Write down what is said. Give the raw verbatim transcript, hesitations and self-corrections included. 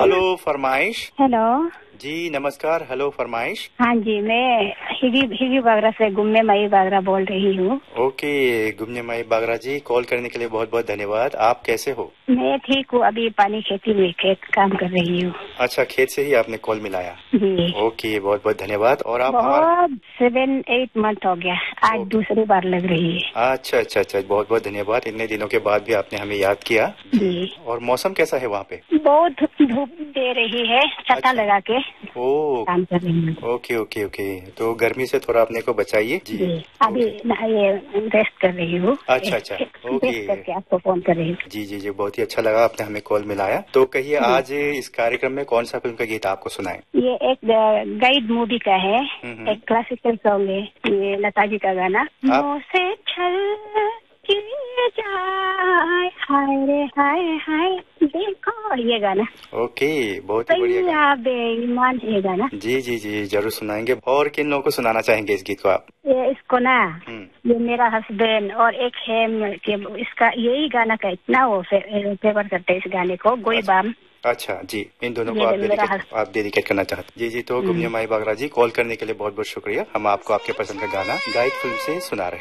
Hello फरमाइश। Hello जी नमस्कार। Hello फरमाइश। हाँ जी, मैं हिरी हिरी बागरा से गुम्मे माई बागरा बोल रही हूँ। ओके गुम्मे माई बागरा जी, कॉल करने के लिए बहुत बहुत धन्यवाद। आप कैसे हो? मैं ठीक हूँ, अभी पानी खेती में खेत काम कर रही हूँ। अच्छा, खेत से ही आपने कॉल मिलाया? जी ओके, बहुत बहुत धन्यवाद। और आप हमारा बहुत सेवन एट मंथ हो गया, आज दूसरी बार लग रही है। अच्छा अच्छा अच्छा, बहुत बहुत धन्यवाद। इतने दिनों के बाद भी आपने हमें याद किया जी। और मौसम कैसा है वहाँ पे? बहुत धूप दे रही है, छता अच्छा। लगा के ओ काम कर रही हूँ। ओके ओके ओके, तो गर्मी से थोड़ा अपने को बचाइए जी, जी। अभी ये रेस्ट कर रही हूँ। अच्छा अच्छा ओके, करके आपको फोन कर रही हूँ। जी जी जी, बहुत ही अच्छा लगा आपने हमें कॉल मिलाया। तो कहिए आज इस कार्यक्रम में कौन सा फिल्म का गीत आपको सुनाएं? ये एक गाइड मूवी का है, एक क्लासिकल सॉन्ग है, ये लता जी का गाना। मुझसे छल किए जाए हाय रे हाय हाय देखो, ये गाना। ओके, बहुत ही बढ़िया गाना। बेईमान ये गाना। जी जी जी, जरूर सुनाएंगे। और किन लोगों को सुनाना चाहेंगे इस गीत को आप? ये इसको ना, ये मेरा हस्बैंड और एक है कि इसका यही गाना का इतना वो फेवर करते हैं इस गाने को, गोई बाम। अच्छा जी, इन दोनों को आप डेडिकेट आप डेडिकेट करना चाहते? जी जी, तो गुम्मे माई बागरा जी, कॉल करने के लिए बहुत बहुत शुक्रिया। हम आपको आपके पसंद का गाना गाइड फिल्म से सुना रहे हैं।